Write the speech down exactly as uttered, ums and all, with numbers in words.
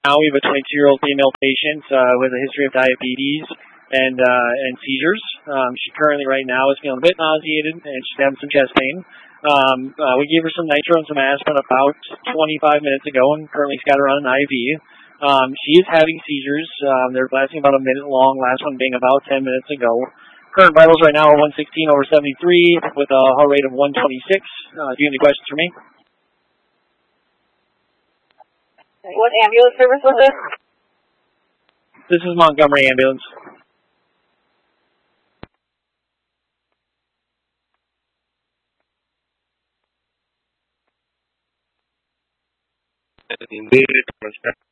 Now we have a twenty-two-year-old female patient uh, with a history of diabetes and uh, and seizures. Um, she currently right now is feeling a bit nauseated and she's having some chest pain. Um, uh, we gave her some nitro and some aspirin about twenty-five minutes ago and currently has got her on an I V. Um, she is having seizures. Um, they're lasting about a minute long, last one being about ten minutes ago. Current vitals right now are one sixteen over seventy-three with a heart rate of one twenty-six. Uh, do you have any questions for me? What ambulance service was this? This is Montgomery Ambulance. Needed